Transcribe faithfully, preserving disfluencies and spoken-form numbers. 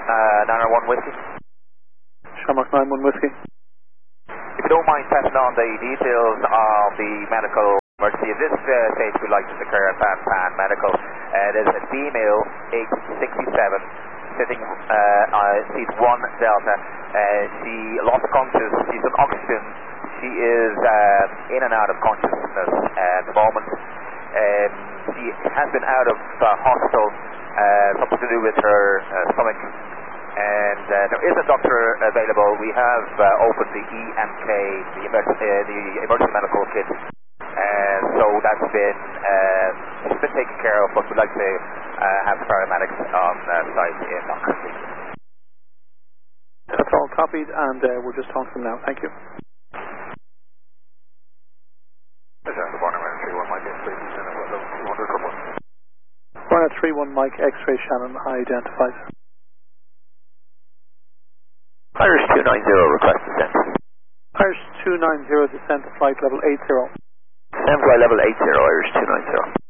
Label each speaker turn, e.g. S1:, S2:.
S1: uh, nine one Whiskey.
S2: Shamrock nine one Whiskey.
S1: If you don't mind passing on the details of the medical emergency, at this uh, stage we'd like to declare Pan Pan Medical. Uh, there's a female, age sixty-seven, sitting uh, on seat one Delta. Uh, she lost consciousness, she's on oxygen. She is uh, in and out of consciousness uh, at the moment. Um, she has been out of uh, hospital, uh, something to do with her uh, stomach. And uh, there is a doctor available. We have uh, opened the E M K, the, emer uh, the emergency medical kit. Uh, so that's been, uh, it's been taken care of, but we'd like to uh, have paramedics on uh, site in Knockcastle.
S2: That's all copied, and uh, we're just talking to them now. Thank you. Barnet three one Mike X-ray Shannon, identified.
S3: Irish two nine zero, request descent.
S2: Irish two nine zero, descent to flight level eight zero.
S3: Descent flight level eight zero, Irish two nine zero.